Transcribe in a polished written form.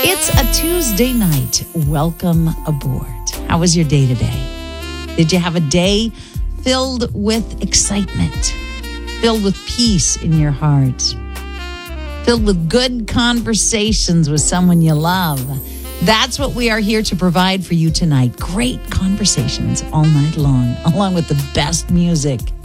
It's a Tuesday night. Welcome aboard. How was your day today? Did you have a day filled with excitement, filled with peace in your heart, filled with good conversations with someone you love? That's what we are here to provide for you tonight. Great conversations all night long, along with the best music.